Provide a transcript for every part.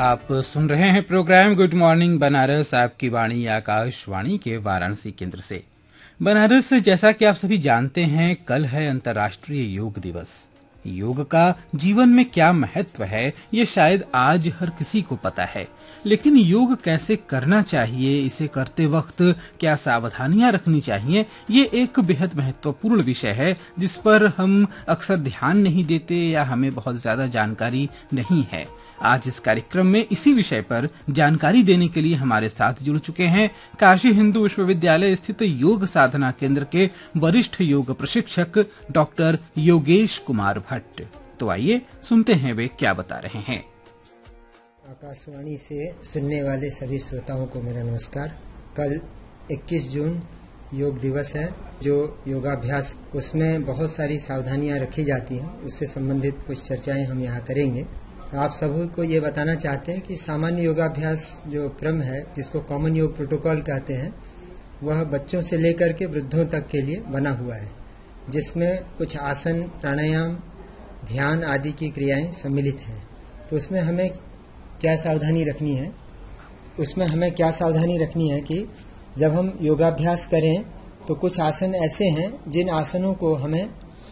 आप सुन रहे हैं प्रोग्राम गुड मॉर्निंग बनारस, आपकी वाणी आकाशवाणी के वाराणसी केंद्र से। बनारस, जैसा कि आप सभी जानते हैं, कल है अंतर्राष्ट्रीय योग दिवस। योग का जीवन में क्या महत्व है, ये शायद आज हर किसी को पता है, लेकिन योग कैसे करना चाहिए, इसे करते वक्त क्या सावधानियां रखनी चाहिए, ये एक बेहद महत्वपूर्ण विषय है जिस पर हम अक्सर ध्यान नहीं देते या हमें बहुत ज्यादा जानकारी नहीं है। आज इस कार्यक्रम में इसी विषय पर जानकारी देने के लिए हमारे साथ जुड़ चुके हैं काशी हिंदू विश्वविद्यालय स्थित योग साधना केंद्र के वरिष्ठ योग प्रशिक्षक डॉक्टर योगेश कुमार भट्ट। तो आइए सुनते हैं वे क्या बता रहे हैं। आकाशवाणी से सुनने वाले सभी श्रोताओं को मेरा नमस्कार। कल 21 जून योग दिवस है। जो योगाभ्यास, उसमें बहुत सारी सावधानियां रखी जाती हैं, उससे संबंधित कुछ चर्चाएं हम यहाँ करेंगे। आप सभी को ये बताना चाहते हैं कि सामान्य योगाभ्यास जो क्रम है, जिसको कॉमन योग प्रोटोकॉल कहते हैं, वह बच्चों से लेकर के वृद्धों तक के लिए बना हुआ है, जिसमें कुछ आसन, प्राणायाम, ध्यान आदि की क्रियाएं सम्मिलित हैं। तो उसमें हमें क्या सावधानी रखनी है? उसमें हमें क्या सावधानी रखनी है कि जब हम योगाभ्यास करें तो कुछ आसन ऐसे हैं जिन आसनों को हमें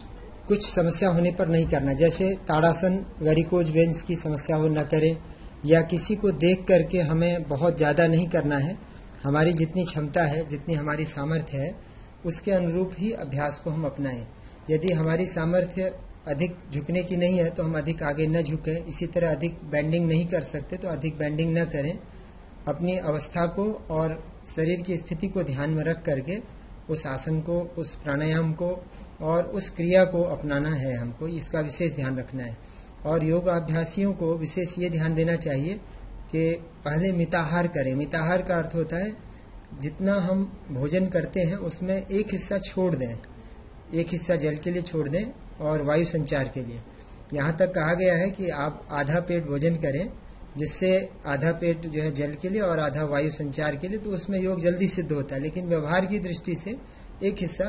कुछ समस्या होने पर नहीं करना। जैसे ताड़ासन, वेरिकोज वेन्स की समस्या हो न करें, या किसी को देख करके हमें बहुत ज़्यादा नहीं करना है। हमारी जितनी क्षमता है, जितनी हमारी सामर्थ्य है, उसके अनुरूप ही अभ्यास को हम अपनाएं। यदि हमारी सामर्थ्य अधिक झुकने की नहीं है तो हम अधिक आगे न झुकें। इसी तरह अधिक बेंडिंग नहीं कर सकते तो अधिक बेंडिंग न करें। अपनी अवस्था को और शरीर की स्थिति को ध्यान में रख करके उस आसन को, उस प्राणायाम को और उस क्रिया को अपनाना है हमको। इसका विशेष ध्यान रखना है। और योग अभ्यासियों को विशेष ये ध्यान देना चाहिए कि पहले मिताहार करें। मिताहार का अर्थ होता है जितना हम भोजन करते हैं उसमें एक हिस्सा छोड़ दें, एक हिस्सा जल के लिए छोड़ दें और वायु संचार के लिए। यहाँ तक कहा गया है कि आप आधा पेट भोजन करें, जिससे आधा पेट जो है जल के लिए और आधा वायु संचार के लिए, तो उसमें योग जल्दी सिद्ध होता है। लेकिन व्यवहार की दृष्टि से एक हिस्सा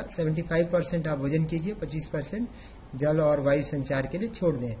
75% आप भोजन कीजिए, 25% जल और वायु संचार के लिए छोड़ दें।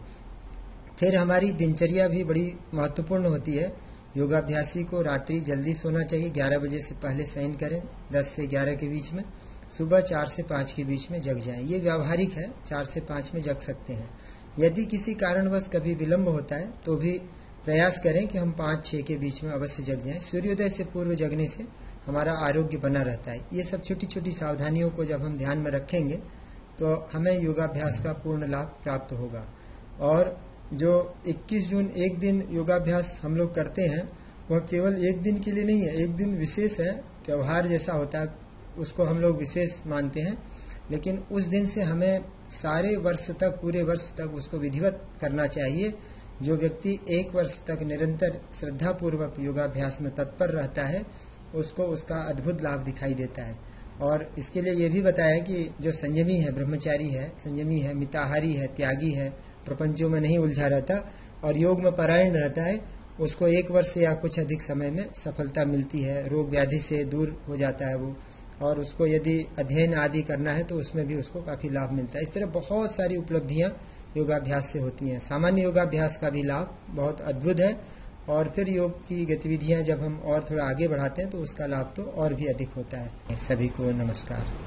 फिर हमारी दिनचर्या भी बड़ी महत्वपूर्ण होती है। योगाभ्यासी को रात्रि जल्दी सोना चाहिए, 11 बजे से पहले शयन करें, 10 से 11 के बीच में। सुबह 4 से 5 के बीच में जग जाएं। ये व्यावहारिक है, 4 से 5 में जग सकते हैं। यदि किसी कारणवश कभी विलंब होता है तो भी प्रयास करें कि हम 5-6 के बीच में अवश्य जग जाएं। सूर्योदय से पूर्व जगने से हमारा आरोग्य बना रहता है। ये सब छोटी छोटी सावधानियों को जब हम ध्यान में रखेंगे तो हमें योगाभ्यास का पूर्ण लाभ प्राप्त होगा। और जो 21 जून एक दिन योगाभ्यास हम लोग करते हैं, वह केवल एक दिन के लिए नहीं है। एक दिन विशेष है, त्योहार जैसा होता है, उसको हम लोग विशेष मानते हैं। लेकिन उस दिन से हमें सारे वर्ष तक, पूरे वर्ष तक उसको विधिवत करना चाहिए। जो व्यक्ति 1 वर्ष तक निरंतर श्रद्धापूर्वक योगाभ्यास में तत्पर रहता है, उसको उसका अद्भुत लाभ दिखाई देता है। और इसके लिए ये भी बताया कि जो संयमी है, ब्रह्मचारी है, संयमी है, मिताहारी है, त्यागी है, प्रपंचों में नहीं उलझा रहता और योग में परायण रहता है, उसको 1 वर्ष या कुछ अधिक समय में सफलता मिलती है। रोग व्याधि से दूर हो जाता है वो। और उसको यदि अध्ययन आदि करना है तो उसमें भी उसको काफी लाभ मिलता है। इस तरह बहुत सारी उपलब्धियां योगाभ्यास से होती हैं। सामान्य योगाभ्यास का भी लाभ बहुत अद्भुत है। और फिर योग की गतिविधियां जब हम और थोड़ा आगे बढ़ाते हैं तो उसका लाभ तो और भी अधिक होता है। सभी को नमस्कार।